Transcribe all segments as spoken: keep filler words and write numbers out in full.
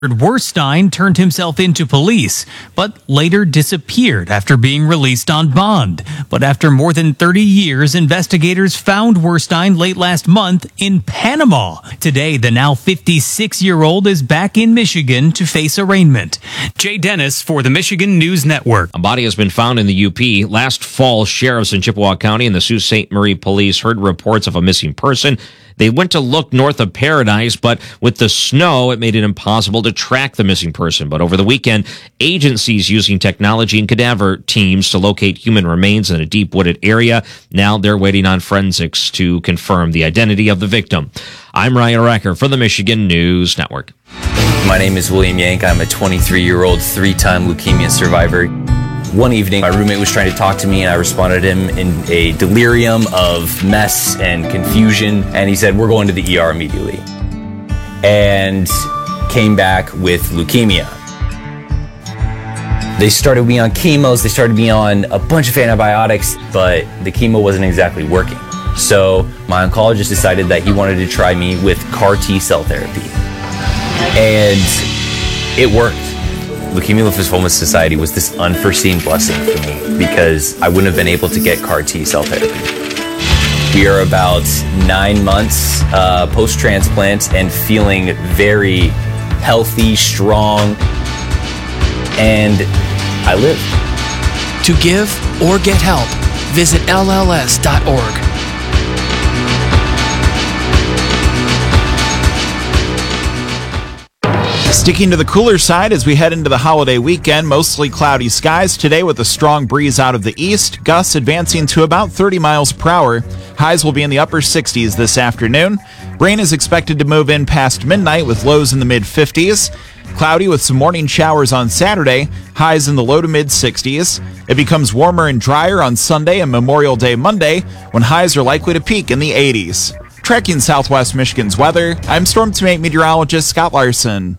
Werstein turned himself into police, but later disappeared after being released on bond. But after more than thirty years, investigators found Werstein late last month in Panama. Today, the now fifty-six-year-old is back in Michigan to face arraignment. Jay Dennis for the Michigan News Network. A body has been found in the U P. Last fall, sheriffs in Chippewa County and the Sault Ste. Marie police heard reports of a missing person. They went to look north of Paradise, but with the snow, it made it impossible to track the missing person. But over the weekend, agencies using technology and cadaver teams to locate human remains in a deep wooded area. Now they're waiting on forensics to confirm the identity of the victim. I'm Ryan Recker for the Michigan News Network. My name is William Yank. I'm a twenty-three-year-old three-time leukemia survivor. One evening, my roommate was trying to talk to me, and I responded to him in a delirium of mess and confusion, and he said, "We're going to the E R immediately," and came back with leukemia. They started me on chemos, they started me on a bunch of antibiotics, but the chemo wasn't exactly working. So my oncologist decided that he wanted to try me with CAR T-cell therapy, and it worked. Leukemia Lymphoma Society was this unforeseen blessing for me because I wouldn't have been able to get CAR T-cell therapy. We are about nine months uh, post-transplant and feeling very healthy, strong, and I live. To give or get help, visit L L S dot org. Sticking to the cooler side as we head into the holiday weekend, mostly cloudy skies today with a strong breeze out of the east, gusts advancing to about thirty miles per hour. Highs will be in the upper sixties this afternoon. Rain is expected to move in past midnight with lows in the mid fifties. Cloudy with some morning showers on Saturday, highs in the low to mid sixties. It becomes warmer and drier on Sunday and Memorial Day Monday, when highs are likely to peak in the eighties. Tracking Southwest Michigan's weather, I'm Storm Team eight meteorologist Scott Larson.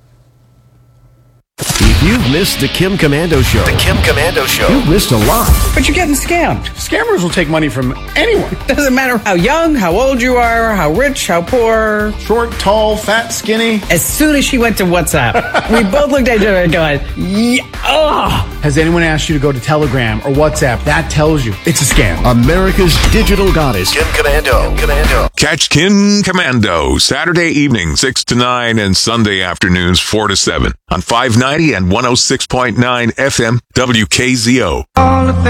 If you've missed the Kim Komando Show, The Kim Komando Show, you've missed a lot. But you're getting scammed. Scammers will take money from anyone. Doesn't matter how young, how old you are, how rich, how poor. Short, tall, fat, skinny. As soon as she went to WhatsApp, we both looked at each other and going, yeah, ugh. Has anyone asked you to go to Telegram or WhatsApp? That tells you it's a scam. America's digital goddess, Kim Komando. Kim Komando. Catch Kim Komando Saturday evening six to nine and Sunday afternoons four to seven on five ninety and one oh six point nine F M W K Z O.